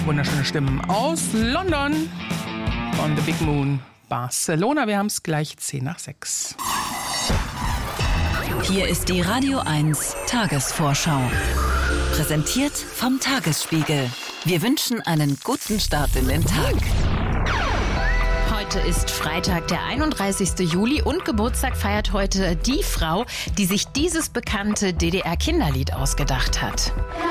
wunderschöne Stimmen aus London von The Big Moon Barcelona. Wir haben es gleich 5:10. Hier ist die Radio 1 Tagesvorschau. Präsentiert vom Tagesspiegel. Wir wünschen einen guten Start in den Tag. Heute ist Freitag, der 31. Juli und Geburtstag feiert heute die Frau, die sich dieses bekannte DDR-Kinderlied ausgedacht hat.